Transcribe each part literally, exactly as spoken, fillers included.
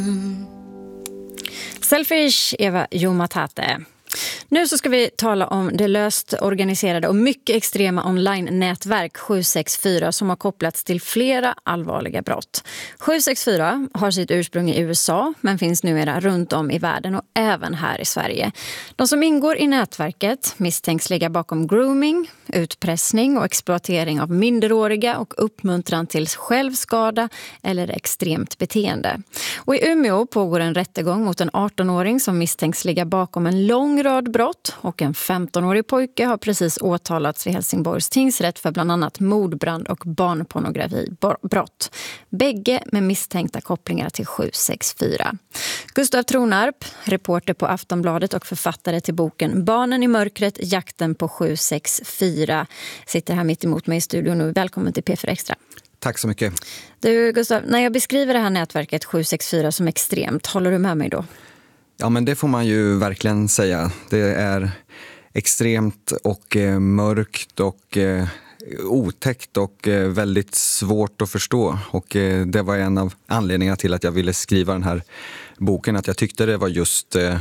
Selfish, Eva Jomatate. Nu så ska vi tala om det löst organiserade och mycket extrema online-nätverk sju sex fyra som har kopplats till flera allvarliga brott. sju sex fyra har sitt ursprung i U S A men finns numera runt om i världen och även här i Sverige. De som ingår i nätverket misstänks ligga bakom grooming, utpressning och exploatering av minderåriga och uppmuntran till självskada eller extremt beteende. Och i Umeå pågår en rättegång mot en arton-åring som misstänks ligga bakom en lång rad brott och en femton-årig pojke har precis åtalats vid Helsingborgs tingsrätt för bland annat mordbrand och barnpornografibrott. Bägge med misstänkta kopplingar till sju sex fyra. Gustav Tronarp, reporter på Aftonbladet och författare till boken Barnen i mörkret, jakten på sju sex fyra, sitter här mitt emot mig i studion nu. Välkommen till P fyra Extra. Tack så mycket. Du Gustav, när jag beskriver det här nätverket sju sex fyra som extremt, håller du med mig då? Ja, men det får man ju verkligen säga. Det är extremt och eh, mörkt och eh, otäckt och eh, väldigt svårt att förstå. Och eh, det var en av anledningarna till att jag ville skriva den här boken. Att jag tyckte det var just eh,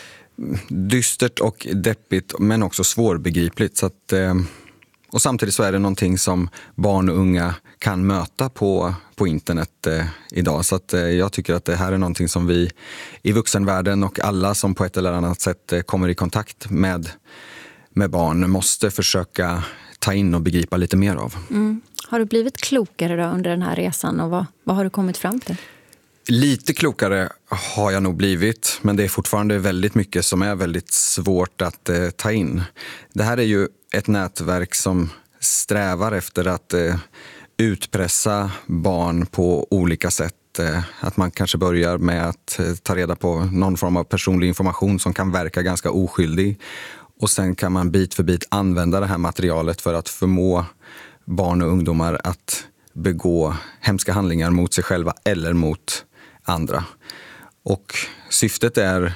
dystert och deppigt men också svårbegripligt. Så att, eh, och samtidigt så är det någonting som barn och unga kan möta på, på internet eh, idag. Så att, eh, jag tycker att det här är någonting som vi i vuxenvärlden och alla som på ett eller annat sätt eh, kommer i kontakt med, med barn måste försöka ta in och begripa lite mer av. Mm. Har du blivit klokare då under den här resan och vad, vad har du kommit fram till? Lite klokare har jag nog blivit, men det är fortfarande väldigt mycket som är väldigt svårt att eh, ta in. Det här är ju ett nätverk som strävar efter att eh, utpressa barn på olika sätt. Eh, att man kanske börjar med att eh, ta reda på någon form av personlig information som kan verka ganska oskyldig. Och sen kan man bit för bit använda det här materialet för att förmå barn och ungdomar att begå hemska handlingar mot sig själva eller mot andra. Och syftet är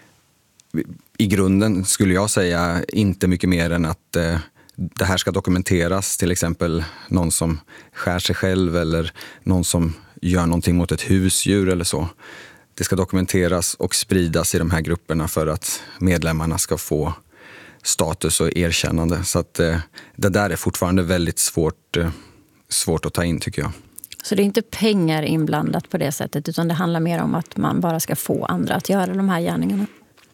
i grunden, skulle jag säga, inte mycket mer än att eh, det här ska dokumenteras. Till exempel någon som skär sig själv eller någon som gör någonting mot ett husdjur eller så. Det ska dokumenteras och spridas i de här grupperna för att medlemmarna ska få status och erkännande. Så att eh, det där är fortfarande väldigt svårt, eh, svårt att ta in, tycker jag. Så det är inte pengar inblandat på det sättet, utan det handlar mer om att man bara ska få andra att göra de här gärningarna?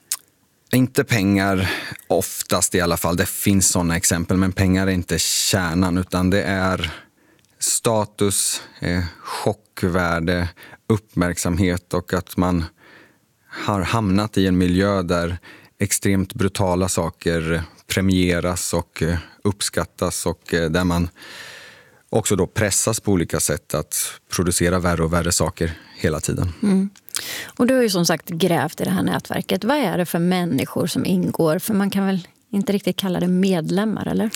Inte pengar oftast i alla fall. Det finns sådana exempel, men pengar är inte kärnan, utan det är status, eh, chockvärde, uppmärksamhet och att man har hamnat i en miljö där extremt brutala saker premieras och eh, uppskattas och eh, där man också då pressas på olika sätt att producera värre och värre saker hela tiden. Mm. Och du har ju som sagt grävt i det här nätverket. Vad är det för människor som ingår? För man kan väl inte riktigt kalla det medlemmar, eller?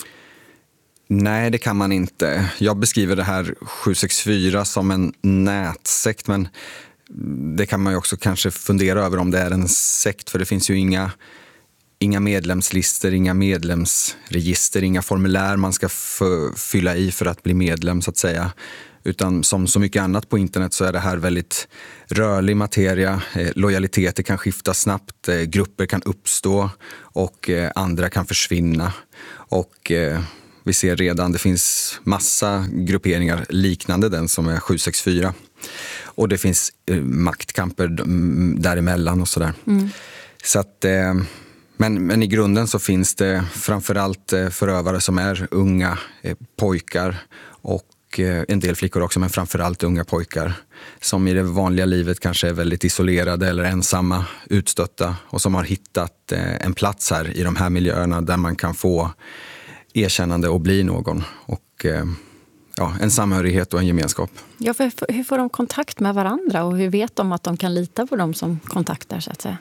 Nej, det kan man inte. Jag beskriver det här sju sex fyra som en nätsekt, men det kan man ju också kanske fundera över om det är en sekt, för det finns ju inga Inga medlemslistor, inga medlemsregister, inga formulär man ska f- fylla i för att bli medlem, så att säga. Utan som så mycket annat på internet så är det här väldigt rörlig materia. Eh, lojaliteter kan skifta snabbt, eh, grupper kan uppstå och eh, andra kan försvinna. Och eh, vi ser redan, det finns massa grupperingar liknande den som är sju sex fyra. Och det finns eh, maktkamper däremellan och sådär. Mm. Så att... Eh, Men, men i grunden så finns det framförallt förövare som är unga eh, pojkar och eh, en del flickor också, men framförallt unga pojkar som i det vanliga livet kanske är väldigt isolerade eller ensamma, utstötta och som har hittat eh, en plats här i de här miljöerna där man kan få erkännande och bli någon och eh, ja, en samhörighet och en gemenskap. Ja, för hur får de kontakt med varandra och hur vet de att de kan lita på dem som kontaktar, så att säga?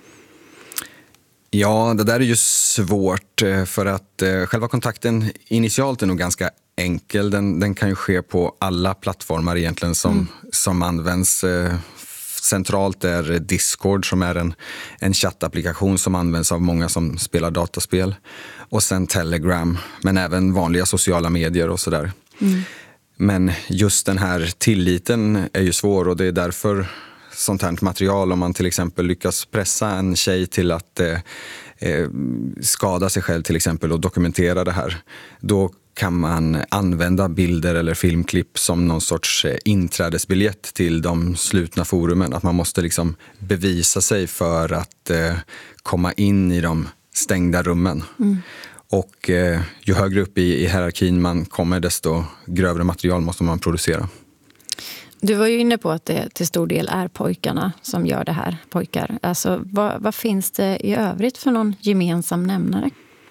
Ja, det där är ju svårt för att eh, själva kontakten initialt är nog ganska enkel. Den, den kan ju ske på alla plattformar egentligen som, mm. som används. Eh, centralt är Discord som är en, en chattapplikation som används av många som spelar dataspel. Och sen Telegram, men även vanliga sociala medier och sådär. Mm. Men just den här tilliten är ju svår och det är därför sånt här material, om man till exempel lyckas pressa en tjej till att eh, eh, skada sig själv till exempel och dokumentera det här, då kan man använda bilder eller filmklipp som någon sorts inträdesbiljett till de slutna forumen. Att man måste liksom bevisa sig för att eh, komma in i de stängda rummen. Mm. Och eh, ju högre upp i, i hierarkin man kommer, desto grövre material måste man producera. Du var ju inne på att det till stor del är pojkarna som gör det här, pojkar. Alltså, vad, vad finns det i övrigt för någon gemensam nämnare?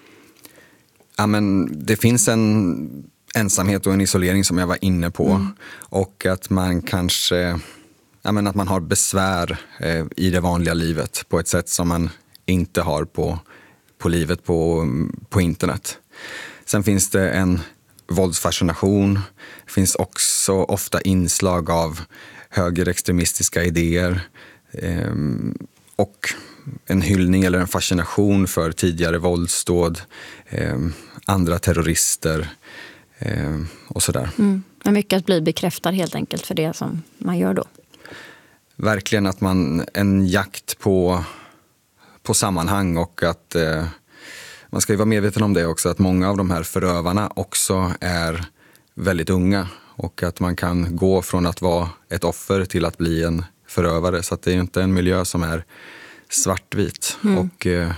Ja, men det finns en ensamhet och en isolering som jag var inne på. Mm. Och att man kanske ja, men att man har besvär eh, i det vanliga livet på ett sätt som man inte har på, på livet på, på internet. Sen finns det en våldsfascination. Det finns också ofta inslag av högerextremistiska idéer eh, och en hyllning eller en fascination för tidigare våldsdåd, eh, andra terrorister eh, och sådär. Mm. Men mycket att bli bekräftad helt enkelt för det som man gör då. Verkligen att man, en jakt på, på sammanhang, och att eh, man ska ju vara medveten om det också, att många av de här förövarna också är väldigt unga, och att man kan gå från att vara ett offer till att bli en förövare, så att det är inte en miljö som är svartvit. Mm. Och eh,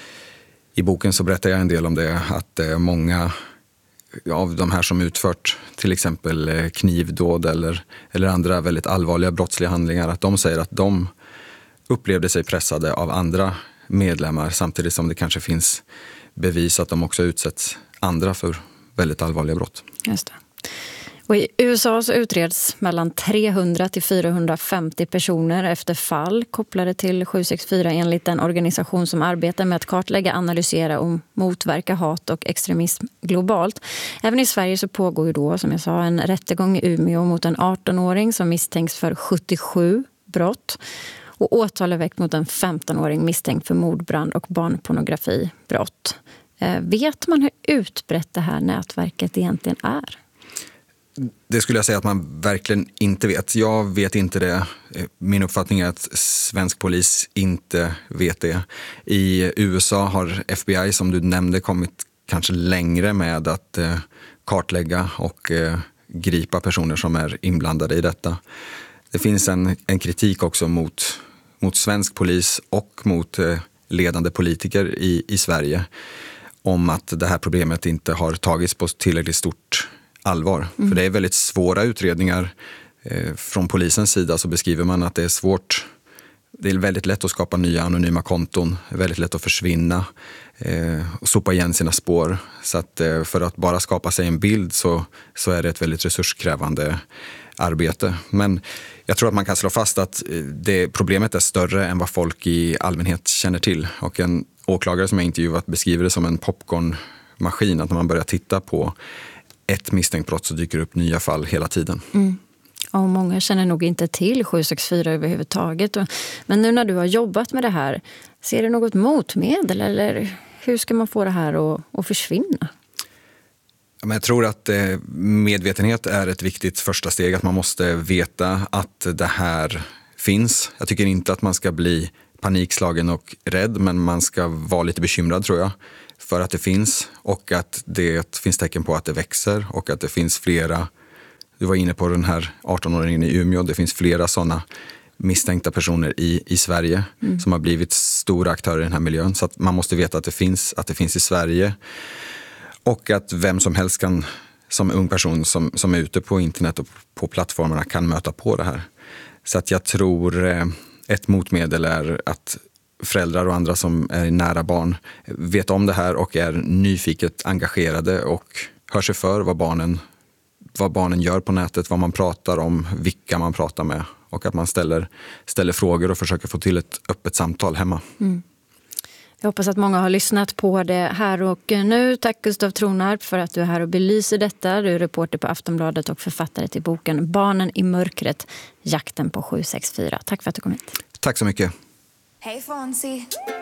i boken så berättar jag en del om det, att eh, många av de här som utfört till exempel eh, knivdåd eller, eller andra väldigt allvarliga brottsliga handlingar, att de säger att de upplevde sig pressade av andra medlemmar, samtidigt som det kanske finns bevis att de också utsätts andra för väldigt allvarliga brott. Just det. Och i U S A så utreds mellan trehundra till fyrahundrafemtio personer efter fall kopplade till sju sex fyra enligt en organisation som arbetar med att kartlägga, analysera och motverka hat och extremism globalt. Även i Sverige så pågår ju då, som jag sa, en rättegång i Umeå mot en arton-åring som misstänks för sjuttiosju brott. Och åtal är väckt mot en femton-åring misstänkt för mordbrand och barnpornografibrott. Eh, vet man hur utbrett det här nätverket egentligen är? Det skulle jag säga att man verkligen inte vet. Jag vet inte det. Min uppfattning är att svensk polis inte vet det. I U S A har F B I, som du nämnde, kommit kanske längre med att eh, kartlägga och eh, gripa personer som är inblandade i detta. Det finns en, en kritik också mot, mot svensk polis och mot eh, ledande politiker i, i Sverige om att det här problemet inte har tagits på tillräckligt stort allvar. Mm. För det är väldigt svåra utredningar. Eh, från polisens sida så beskriver man att det är svårt. Det är väldigt lätt att skapa nya anonyma konton. Väldigt lätt att försvinna eh, och sopa igen sina spår. Så att eh, för att bara skapa sig en bild så, så är det ett väldigt resurskrävande arbete. Men jag tror att man kan slå fast att det problemet är större än vad folk i allmänhet känner till. Och en åklagare som jag intervjuat beskriver det som en popcornmaskin. Att när man börjar titta på ett misstänkt brott så dyker upp nya fall hela tiden. Mm. Och många känner nog inte till sju sex fyra överhuvudtaget. Men nu när du har jobbat med det här, ser du något motmedel eller hur ska man få det här att, att försvinna? Jag tror att medvetenhet är ett viktigt första steg. Att man måste veta att det här finns. Jag tycker inte att man ska bli panikslagen och rädd, men man ska vara lite bekymrad, tror jag, för att det finns, och att det finns tecken på att det växer och att det finns flera. Du var inne på den här arton-åringen i Umeå. Det finns flera sådana misstänkta personer i, i Sverige mm. som har blivit stora aktörer i den här miljön. Så att man måste veta att det finns, att det finns i Sverige. Och att vem som helst kan, som ung person som, som är ute på internet och på plattformarna, kan möta på det här. Så att jag tror ett motmedel är att föräldrar och andra som är nära barn vet om det här och är nyfiket engagerade och hör sig för vad barnen, vad barnen gör på nätet, vad man pratar om, vilka man pratar med, och att man ställer, ställer frågor och försöker få till ett öppet samtal hemma. Mm. Jag hoppas att många har lyssnat på det här och nu. Tack Gustav Tronarp för att du är här och belyser detta. Du är reporter på Aftonbladet och författare till boken Barnen i mörkret, jakten på sju sex fyra. Tack för att du kom hit. Tack så mycket. Hey Fonzie.